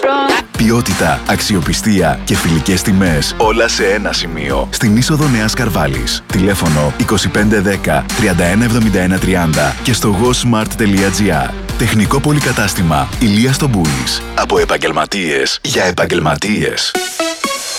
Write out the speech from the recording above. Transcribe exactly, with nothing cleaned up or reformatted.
Ποιότητα, αξιοπιστία και φιλικές τιμές. Όλα σε ένα σημείο. Στην είσοδο Νέας Καρβάλης. Τηλέφωνο είκοσι πέντε δέκα τριάντα ένα εβδομήντα ένα τριάντα και στο gosmart τελεία gr. Τεχνικό πολυκατάστημα Ηλίας Τομπούλης. Από επαγγελματίες για επαγγελματίες.